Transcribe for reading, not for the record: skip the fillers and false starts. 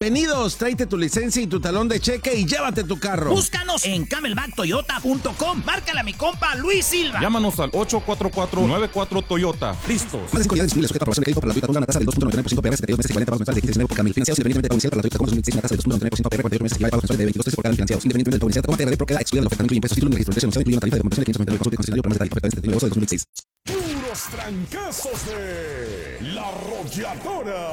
detenidos. Tráete tu licencia y tu talón de cheque y llévate tu carro. Búscanos en camelbacktoyota.com. Márcale a mi compa Luis Silva. Llámanos al 844-94 Toyota. Listos. Más de 5 días disponibles sujeta a aprobación de crédito para la Toyota Tundra, una tasa del 2.99% PR, 72 meses equivalente a pagos mensuales de 19 por Camil. Financiados independientemente del pago inicial para la Toyota Tacoma 2006, una tasa del 2.99% PR, 48 meses equivale a pagos mensuales de 22 por cada financiados. Independientemente del pago inicial, Tacoma TRD Pro queda excluida de la oferta, no incluye impuestos, título de registro de incluye una tarifa de compensación de 599 consulta concesionario para más detalle. Oferta de negocio de 2006. Puros trancazos de La Arrolladora.